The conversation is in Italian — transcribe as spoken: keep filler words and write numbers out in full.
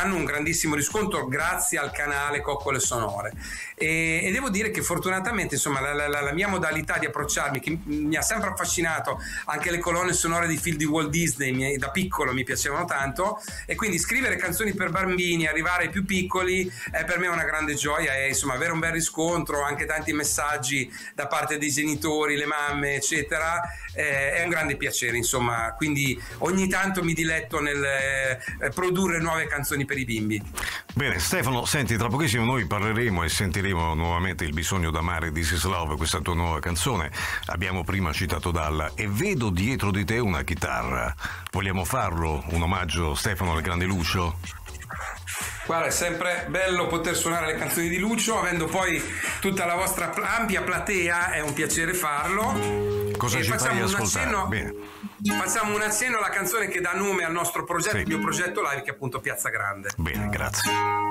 hanno un grandissimo riscontro grazie al canale Coccole Sonore. E, e devo dire che fortunatamente insomma la, la, la mia modalità di approcciarmi, che mi ha sempre affascinato, anche le colonne sonore di film di Walt Disney mi, da piccolo mi piacevano tanto, e quindi scrivere canzoni per bambini, arrivare ai più piccoli è per me una grande gioia, e insomma avere un bel riscontro, anche tanti messaggi da parte dei genitori, le mamme eccetera, eh, è un grande piacere insomma, quindi ogni tanto mi diletto nel eh, produrre nuove canzoni per i bimbi. Bene Stefano, senti, tra pochissimo noi parleremo e sentiremo nuovamente Il bisogno d'amare di This Is Love, questa tua nuova canzone. Abbiamo prima citato Dalla e vedo dietro di te una chitarra. Vogliamo farlo? Un omaggio, Stefano, al grande Lucio? Guarda, è sempre bello poter suonare le canzoni di Lucio, avendo poi tutta la vostra ampia platea, è un piacere farlo. Cosa e ci fai ascoltare? Accenno, Bene. Facciamo un accenno alla canzone che dà nome al nostro progetto, sì. il mio progetto live, che è appunto Piazza Grande. Bene, grazie.